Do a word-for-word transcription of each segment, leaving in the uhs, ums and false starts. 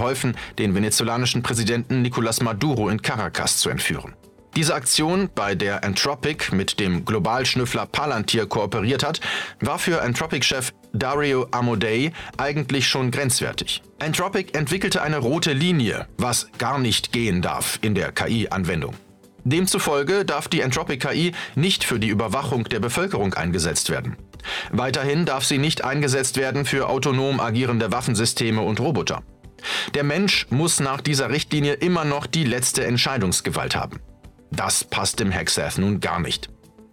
geholfen, den venezolanischen Präsidenten Nicolás Maduro in Caracas zu entführen. Diese Aktion, bei der Anthropic mit dem Globalschnüffler Palantir kooperiert hat, war für Anthropic-Chef Dario Amodei eigentlich schon grenzwertig. Anthropic entwickelte eine rote Linie, was gar nicht gehen darf in der K I-Anwendung. Demzufolge darf die Anthropic-K I nicht für die Überwachung der Bevölkerung eingesetzt werden. Weiterhin darf sie nicht eingesetzt werden für autonom agierende Waffensysteme und Roboter. Der Mensch muss nach dieser Richtlinie immer noch die letzte Entscheidungsgewalt haben. Das passt dem Hegseth nun gar nicht.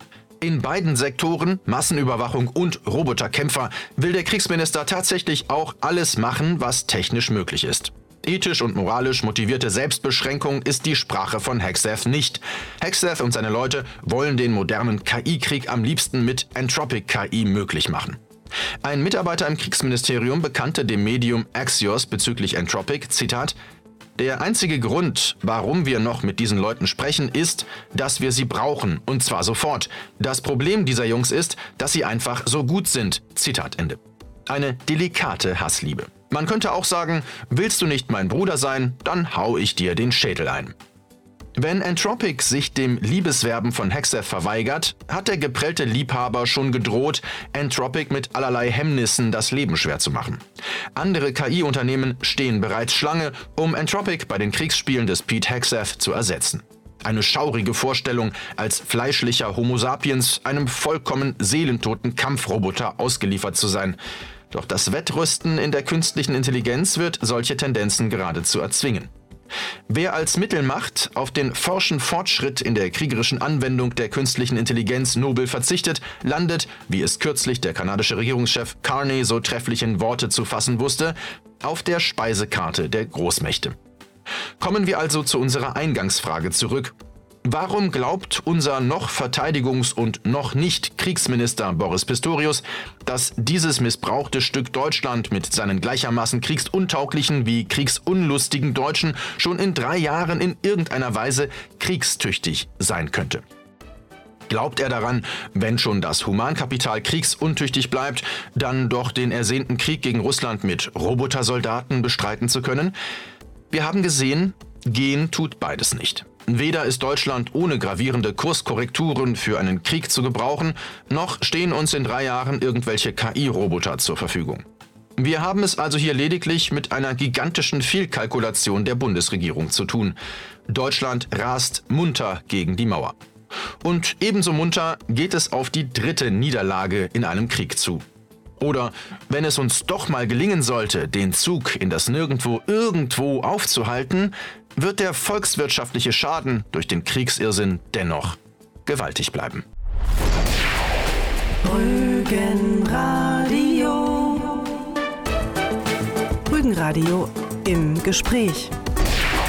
In beiden Sektoren, Massenüberwachung und Roboterkämpfer, will der Kriegsminister tatsächlich auch alles machen, was technisch möglich ist. Ethisch und moralisch motivierte Selbstbeschränkung ist die Sprache von Hegseth nicht. Hegseth und seine Leute wollen den modernen K I-Krieg am liebsten mit Anthropic-K I möglich machen. Ein Mitarbeiter im Kriegsministerium bekannte dem Medium Axios bezüglich Anthropic, Zitat, der einzige Grund, warum wir noch mit diesen Leuten sprechen, ist, dass wir sie brauchen, und zwar sofort. Das Problem dieser Jungs ist, dass sie einfach so gut sind. Zitat Ende. Eine delikate Hassliebe. Man könnte auch sagen, willst du nicht mein Bruder sein, dann hau ich dir den Schädel ein. Wenn Anthropic sich dem Liebeswerben von Hegseth verweigert, hat der geprellte Liebhaber schon gedroht, Anthropic mit allerlei Hemmnissen das Leben schwer zu machen. Andere K I-Unternehmen stehen bereits Schlange, um Anthropic bei den Kriegsspielen des Pete Hegseth zu ersetzen. Eine schaurige Vorstellung, als fleischlicher Homo sapiens einem vollkommen seelentoten Kampfroboter ausgeliefert zu sein. Doch das Wettrüsten in der künstlichen Intelligenz wird solche Tendenzen geradezu erzwingen. Wer als Mittelmacht auf den forschen Fortschritt in der kriegerischen Anwendung der künstlichen Intelligenz nobel verzichtet, landet, wie es kürzlich der kanadische Regierungschef Carney so trefflich in Worte zu fassen wusste, auf der Speisekarte der Großmächte. Kommen wir also zu unserer Eingangsfrage zurück. Warum glaubt unser noch Verteidigungs- und noch nicht Kriegsminister Boris Pistorius, dass dieses missbrauchte Stück Deutschland mit seinen gleichermaßen kriegsuntauglichen wie kriegsunlustigen Deutschen schon in drei Jahren in irgendeiner Weise kriegstüchtig sein könnte? Glaubt er daran, wenn schon das Humankapital kriegsuntüchtig bleibt, dann doch den ersehnten Krieg gegen Russland mit Robotersoldaten bestreiten zu können? Wir haben gesehen, gehen tut beides nicht. Weder ist Deutschland ohne gravierende Kurskorrekturen für einen Krieg zu gebrauchen, noch stehen uns in drei Jahren irgendwelche K I-Roboter zur Verfügung. Wir haben es also hier lediglich mit einer gigantischen Fehlkalkulation der Bundesregierung zu tun. Deutschland rast munter gegen die Mauer. Und ebenso munter geht es auf die dritte Niederlage in einem Krieg zu. Oder wenn es uns doch mal gelingen sollte, den Zug in das Nirgendwo irgendwo aufzuhalten, wird der volkswirtschaftliche Schaden durch den Kriegsirrsinn dennoch gewaltig bleiben. Rügenradio. Rügenradio im Gespräch.